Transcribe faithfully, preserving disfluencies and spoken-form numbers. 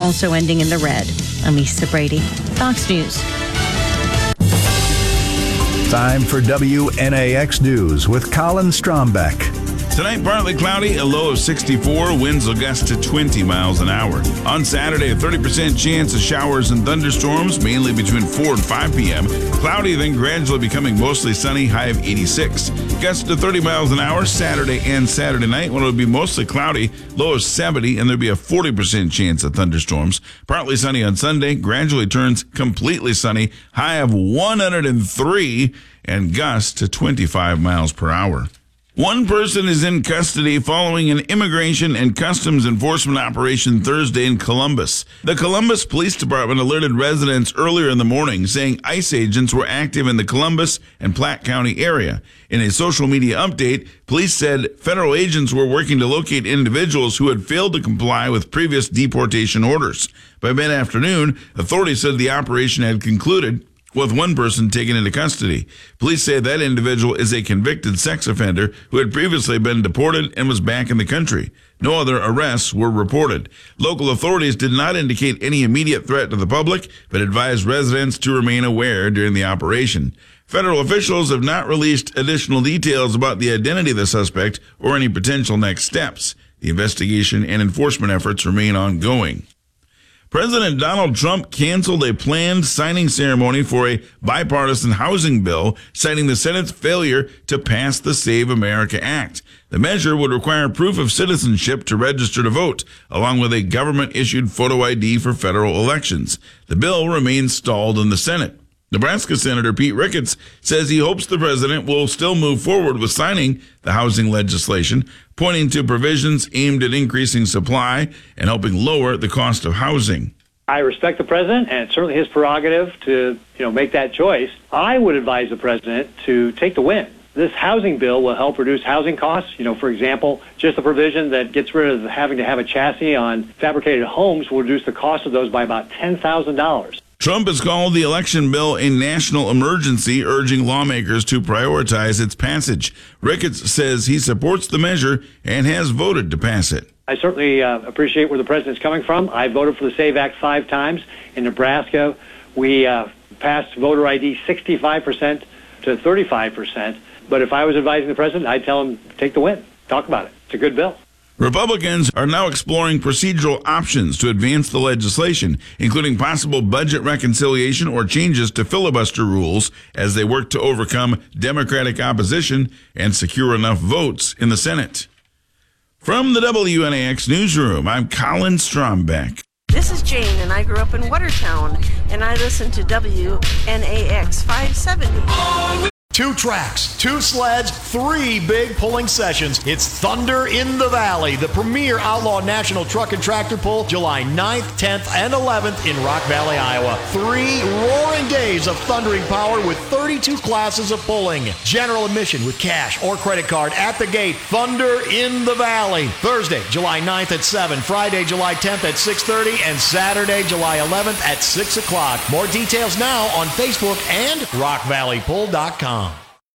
also ending in the red. I'm Lisa Brady, Fox News. Time for W N A X News with Colin Strombeck. Tonight, partly cloudy, a low of sixty-four, winds will gust to twenty miles an hour. On Saturday, a thirty percent chance of showers and thunderstorms, mainly between four and five p.m. Cloudy, then gradually becoming mostly sunny, high of eighty-six. Gusts to thirty miles an hour Saturday and Saturday night, when it will be mostly cloudy, low of seventy, and there'll be a forty percent chance of thunderstorms. Partly sunny on Sunday, gradually turns completely sunny, high of one hundred three, and gusts to twenty-five miles per hour. One person is in custody following an immigration and customs enforcement operation Thursday in Columbus. The Columbus Police Department alerted residents earlier in the morning, saying ICE agents were active in the Columbus and Platte County area. In a social media update, police said federal agents were working to locate individuals who had failed to comply with previous deportation orders. By mid-afternoon, authorities said the operation had concluded, with one person taken into custody. Police say that individual is a convicted sex offender who had previously been deported and was back in the country. No other arrests were reported. Local authorities did not indicate any immediate threat to the public, but advised residents to remain aware during the operation. Federal officials have not released additional details about the identity of the suspect or any potential next steps. The investigation and enforcement efforts remain ongoing. President Donald Trump canceled a planned signing ceremony for a bipartisan housing bill, citing the Senate's failure to pass the Save America Act. The measure would require proof of citizenship to register to vote, along with a government-issued photo I D for federal elections. The bill remains stalled in the Senate. Nebraska Senator Pete Ricketts says he hopes the president will still move forward with signing the housing legislation, pointing to provisions aimed at increasing supply and helping lower the cost of housing. I respect the president, and it's certainly his prerogative to, you know, make that choice. I would advise the president to take the win. This housing bill will help reduce housing costs. You know, for example, just the provision that gets rid of having to have a chassis on fabricated homes will reduce the cost of those by about ten thousand dollars. Trump has called the election bill a national emergency, urging lawmakers to prioritize its passage. Ricketts says he supports the measure and has voted to pass it. I certainly uh, appreciate where the president's coming from. I voted for the SAVE Act five times. In Nebraska, we uh, passed voter I D sixty-five percent to thirty-five percent. But if I was advising the president, I'd tell him, take the win. Talk about it. It's a good bill. Republicans are now exploring procedural options to advance the legislation, including possible budget reconciliation or changes to filibuster rules as they work to overcome Democratic opposition and secure enough votes in the Senate. From the W N A X Newsroom, I'm Colin Strombeck. This is Jane, and I grew up in Watertown, and I listen to W N A X five seventy. Two tracks, two sleds, three big pulling sessions. It's Thunder in the Valley, the premier outlaw national truck and tractor pull, July ninth, tenth, and eleventh in Rock Valley, Iowa. Three roaring days of thundering power with thirty-two classes of pulling. General admission with cash or credit card at the gate. Thunder in the Valley. Thursday, July ninth at seven, Friday, July tenth at six thirty, and Saturday, July eleventh at six o'clock. More details now on Facebook and rock valley pull dot com.